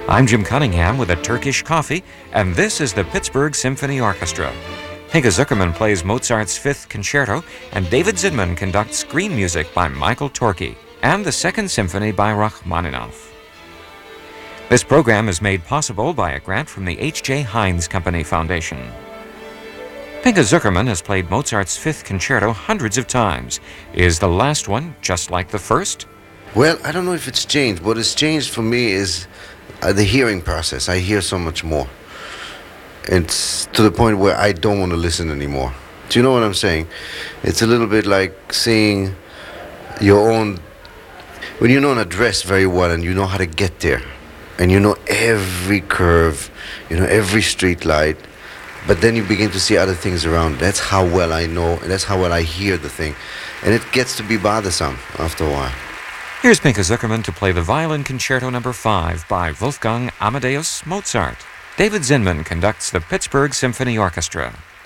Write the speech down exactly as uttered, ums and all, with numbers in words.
I'm Jim Cunningham with a Turkish coffee, and this is the Pittsburgh Symphony Orchestra. Pinka Zuckerman plays Mozart's Fifth Concerto, and David Zinman conducts screen music by Michael Torke and the Second Symphony by Rachmaninoff. This program is made possible by a grant from the H J. Heinz Company Foundation. Pinka Zuckerman has played Mozart's Fifth Concerto hundreds of times. Is the last one just like the first? Well, I don't know if it's changed. What has changed for me is uh, the hearing process. I hear so much more. It's to the point where I don't want to listen anymore. Do you know what I'm saying? It's a little bit like seeing your own... When you know an address very well and you know how to get there, and you know every curve, you know every street light, but then you begin to see other things around. That's how well I know, and that's how well I hear the thing. And it gets to be bothersome after a while. Here's Pinka Zuckerman to play the Violin Concerto number five by Wolfgang Amadeus Mozart. David Zinman conducts the Pittsburgh Symphony Orchestra.